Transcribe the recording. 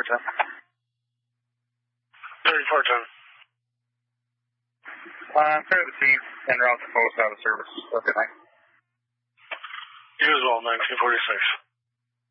10. 3410. Clear the team and route to post out of service. Okay, thanks. You as well, 1946.